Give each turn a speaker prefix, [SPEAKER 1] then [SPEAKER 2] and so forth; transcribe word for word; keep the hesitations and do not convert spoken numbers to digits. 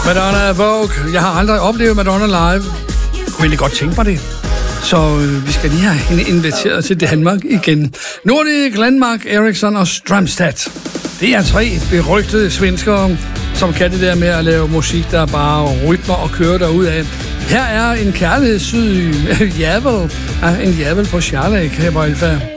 [SPEAKER 1] Madonna Vogue. Jeg har aldrig oplevet Madonna live. Jeg kunne egentlig godt tænke mig det. Så øh, vi skal lige have hende inviteret til Danmark igen. Nu er det Glenmark, Eriksson og Strømstad. Det er tre berygtede svenskere, som kan det der med at lave musik, der bare rytmer og kører derudad. Her er en kærlighedssyg jævel. Ja, en jævel på Charlotte, kan jeg bare